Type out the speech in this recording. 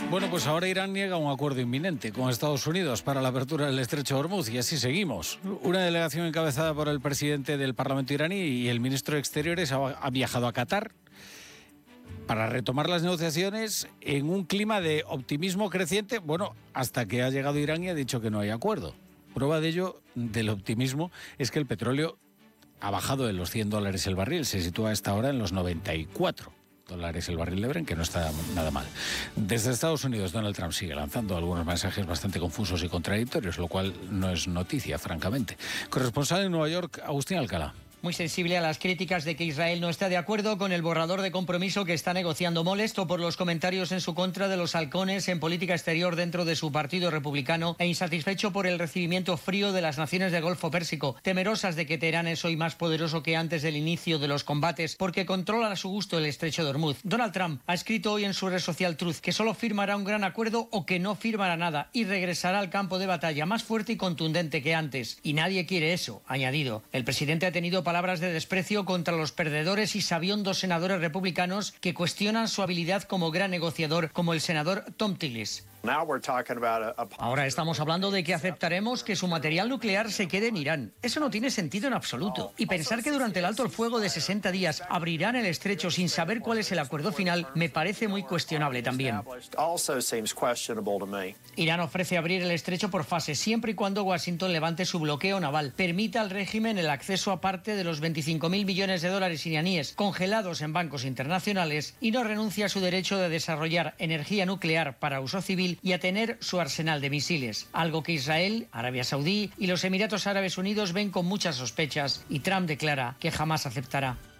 Bueno, pues ahora Irán niega un acuerdo inminente con Estados Unidos para la apertura del estrecho de Hormuz y así seguimos. Una delegación encabezada por el presidente del Parlamento iraní y el ministro de Exteriores ha viajado a Qatar para retomar las negociaciones en un clima de optimismo creciente, bueno, hasta que ha llegado Irán y ha dicho que no hay acuerdo. Prueba de ello, del optimismo, es que el petróleo ha bajado de los $100 el barril, se sitúa a esta hora en los $94 el barril de Brent, que no está nada mal. Desde Estados Unidos, Donald Trump sigue lanzando algunos mensajes bastante confusos y contradictorios, lo cual no es noticia, francamente. Corresponsal en Nueva York, Agustín Alcalá. Muy sensible a las críticas de que Israel no está de acuerdo con el borrador de compromiso que está negociando, molesto por los comentarios en su contra de los halcones en política exterior dentro de su partido republicano e insatisfecho por el recibimiento frío de las naciones del Golfo Pérsico, temerosas de que Teherán es hoy más poderoso que antes del inicio de los combates porque controla a su gusto el estrecho de Hormuz. Donald Trump ha escrito hoy en su red social Truth que solo firmará un gran acuerdo o que no firmará nada y regresará al campo de batalla más fuerte y contundente que antes. Y nadie quiere eso, ha añadido. El presidente ha tenido palabras de desprecio contra los perdedores y sabiondos senadores republicanos que cuestionan su habilidad como gran negociador, como el senador Tom Tillis. Ahora estamos hablando de que aceptaremos que su material nuclear se quede en Irán. Eso no tiene sentido en absoluto. Y pensar que durante el alto el fuego de 60 días abrirán el estrecho sin saber cuál es el acuerdo final me parece muy cuestionable también. Irán ofrece abrir el estrecho por fases, siempre y cuando Washington levante su bloqueo naval, permita al régimen el acceso a parte de los 25.000 millones de dólares iraníes congelados en bancos internacionales y no renuncie a su derecho de desarrollar energía nuclear para uso civil y a tener su arsenal de misiles, algo que Israel, Arabia Saudí y los Emiratos Árabes Unidos ven con muchas sospechas, y Trump declara que jamás aceptará.